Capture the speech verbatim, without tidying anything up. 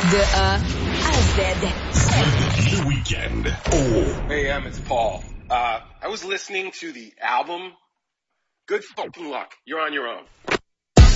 De A à Z. Le week-end. Oh. Hey, Em, it's Paul. Uh, I was listening to the album. Good fucking luck. You're on your own.